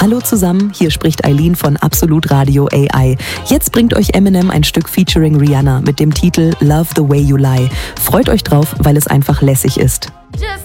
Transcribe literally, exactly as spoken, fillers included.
Hallo zusammen, hier spricht Eileen von Absolut Radio A I. Jetzt bringt euch Eminem ein Stück featuring Rihanna mit dem Titel Love the Way You Lie. Freut euch drauf, weil es einfach lässig ist.